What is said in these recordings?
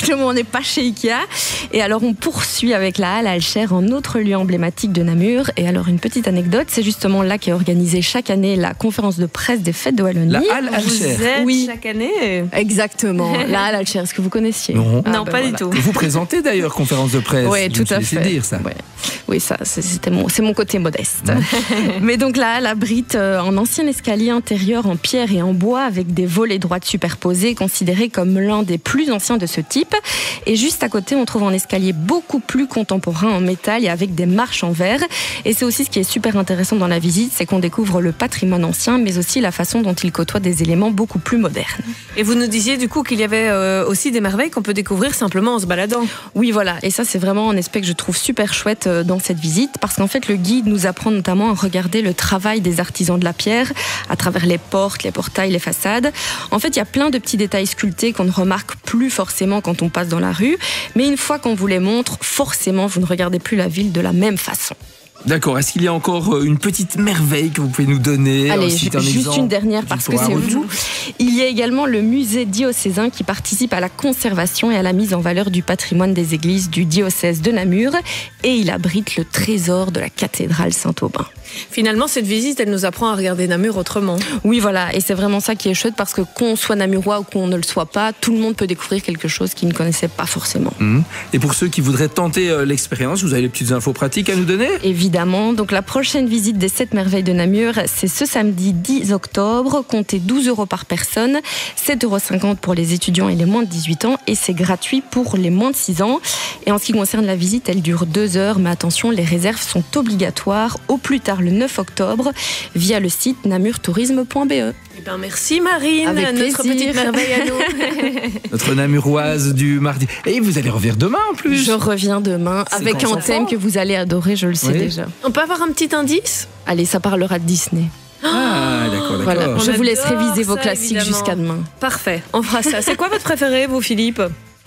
exactement, on n'est pas chez Ikea. Et alors on poursuit avec la Halle Alcher, un autre lieu emblématique de Namur. Et alors une petite anecdote, c'est justement là qu'est organisée chaque année la conférence de presse des fêtes de Wallonie. La Halle Alcher. Oui, chaque année. exactement. La Halle Alcher, est-ce que vous connaissiez? Non. Non, pas du tout. Vous présentez d'ailleurs conférence de presse. Oui, tout à fait. Dire ça. Ouais. Oui, ça, c'est mon côté modeste. Mais donc la Halle abrite un ancien escalier intérieur en pierre et en bois avec des volets droites superposées, considéré comme l'un des plus anciens de ce type. Et juste à côté, on trouve un escalier beaucoup plus contemporain en métal et avec des marches en verre. Et c'est aussi ce qui est super intéressant dans la visite, c'est qu'on découvre le patrimoine ancien, mais aussi la façon dont il côtoie des éléments beaucoup plus modernes. Et vous nous disiez du coup qu'il y avait aussi des merveilles qu'on peut découvrir simplement en se baladant. Oui, voilà. Et ça, c'est vraiment un aspect que je trouve super chouette dans cette visite, parce qu'en fait, le guide nous apprend notamment à regarder le travail des artisans de la pierre à travers les portes, les portails, les façades. En fait, il y a plein de petits détails sculptés qu'on ne remarque plus forcément quand on passe dans la rue, mais une fois qu'on vous les montre, forcément, vous ne regardez plus la ville de la même façon. D'accord. Est-ce qu'il y a encore une petite merveille que vous pouvez nous donner? Allez, juste une dernière parce que c'est vous. Il y a également le musée diocésain qui participe à la conservation et à la mise en valeur du patrimoine des églises du diocèse de Namur, et il abrite le trésor de la cathédrale Saint-Aubin. Finalement, cette visite, elle nous apprend à regarder Namur autrement. Oui, voilà, et c'est vraiment ça qui est chouette, parce que qu'on soit namurois ou qu'on ne le soit pas, tout le monde peut découvrir quelque chose qu'il ne connaissait pas forcément. Et pour ceux qui voudraient tenter l'expérience, vous avez les petites infos pratiques à nous donner? Évidemment, donc la prochaine visite des 7 merveilles de Namur, c'est ce samedi 10 octobre, comptez 12 € par personne, 7,50 € pour les étudiants et les moins de 18 ans, et c'est gratuit pour les moins de 6 ans. Et en ce qui concerne la visite, elle dure 2 heures, mais attention, les réserves sont obligatoires au plus tard le 9 octobre via le site namurtourisme.be. Eh ben merci Marine, avec notre petite merveille à nous. Notre namuroise du mardi. Et vous allez revenir demain en plus? Je reviens demain avec un thème que vous allez adorer, je le sais déjà. On peut avoir un petit indice? Allez, ça parlera de Disney. Ah, d'accord. Voilà, je vous laisse réviser vos ça, classiques évidemment. jusqu'à demain. Parfait, on fera ça. C'est quoi votre préféré, vous, Philippe?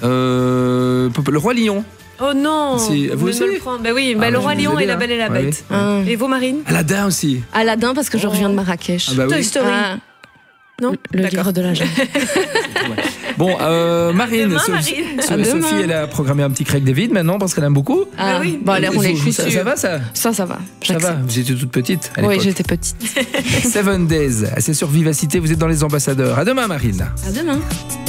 Le Roi Lion. Oh non, vous aussi? Ben oui, le Roi Lion et la Belle et la Bête. Et vous, Marine? Aladdin aussi. Aladdin, parce que je reviens de Marrakech. Ah bah oui. Toy Story. Non, le livre de la jungle. Bon, Marine, Marine. Sophie, elle a programmé un petit Craig David maintenant parce qu'elle aime beaucoup. Ah oui. Bon, allez, on l'écoute. Ça va ça? Ça va. Ça va. J'accepte. Vous étiez toute petite à Oui, l'époque. j'étais petite. 7 Days, c'est sur Vivacité, vous êtes dans les ambassadeurs. À demain Marine. À demain.